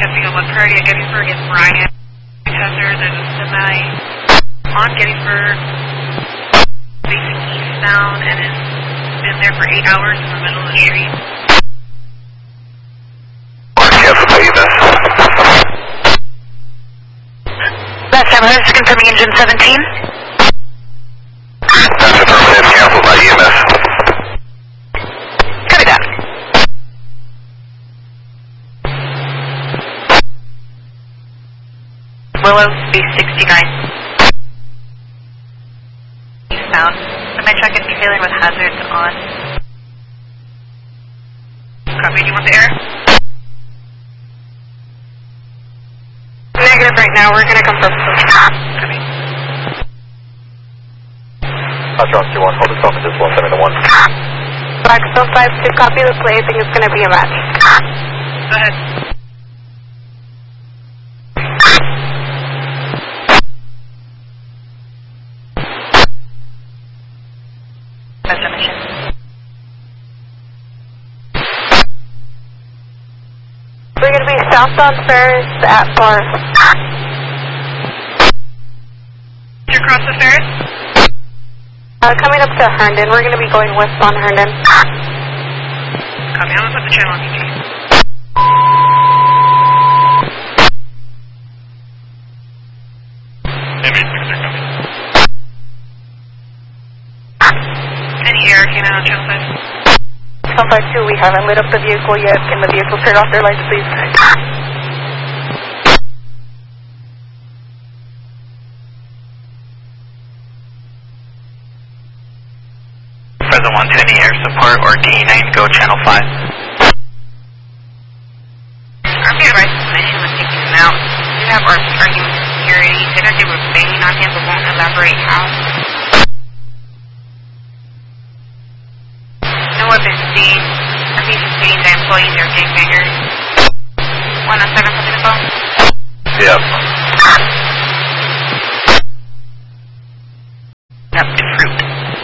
missing on 1 priority at Gettysburg is Brian Chester. There's a semi on Gettysburg facing eastbound and has been there for 8 hours in the middle of the street. Last time I was confirming engine 17. That's affirmative, cancelled by EMS. Copy that. Willow, base 69. Eastbound. Semi-truck is failing with hazards on. Copy, do you want the air? Negative right now, we're going to confirm. Copy. Astron 21, hold it off at this 17 to 1. Blackstone 5-2, copy the play. I think it's going to be a match. Go ahead. That's a mission. We're going to be southbound Ferris at Bar. You're across the Ferris? Coming up to Herndon. We're going to be going west on Herndon. Copy, I'm going to put the channel on PG. MH6 are coming. Any air came out on channel 5? Channel 5-2, we haven't lit up the vehicle yet. Can the vehicle turn off their lights, please? Present 1 to any air support or T9, go channel 5. Our advice is an issue with taking him out. We do have our arguing with security. They said they were banging on him but won't elaborate how. No weapons seen. Our patient saying that employees are gangbangers. 107 for the phone? Yep.